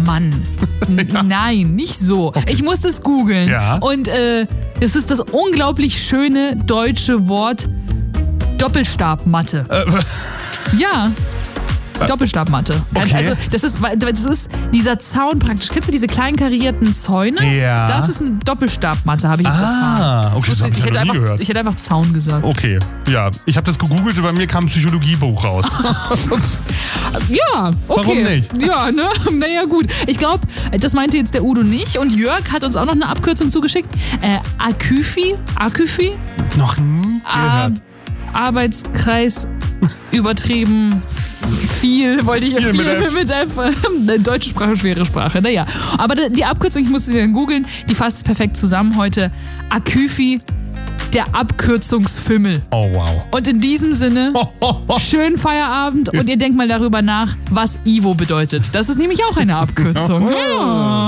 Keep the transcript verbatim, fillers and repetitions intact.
Mann. N- Ja. Nein, nicht so. Okay. Ich musste es googeln. Ja. Und äh, es ist das unglaublich schöne deutsche Wort Doppelstabmatte. Äh, Ja. Doppelstabmatte. Okay. Also das ist, das ist dieser Zaun praktisch. Kennst du diese kleinen karierten Zäune? Ja. Das ist eine Doppelstabmatte, habe ich jetzt Ah, erfahren. okay, das Wusste- hab ich ich, ja hätte noch nie einfach, gehört. ich hätte einfach Zaun gesagt. okay, ja. Ich habe das gegoogelt und bei mir kam ein Psychologiebuch raus. Ja, okay. Warum nicht? Ja, ne? Naja, gut. Ich glaube, das meinte jetzt der Udo nicht. Und Jörg hat uns auch noch eine Abkürzung zugeschickt. Äh, Akyfi? Akyfi? Noch nie Ah, gehört. Arbeitskreis übertrieben viel, wollte ich Viel viel mit mit, F. mit F. Deutsche Sprache, schwere Sprache. Naja, aber die Abkürzung, ich musste sie dann googeln, die fasst es perfekt zusammen heute. Akyfi, der Abkürzungsfimmel. Oh, wow. Und in diesem Sinne, schönen Feierabend und ihr denkt mal darüber nach, was Ivo bedeutet. Das ist nämlich auch eine Abkürzung. Ja.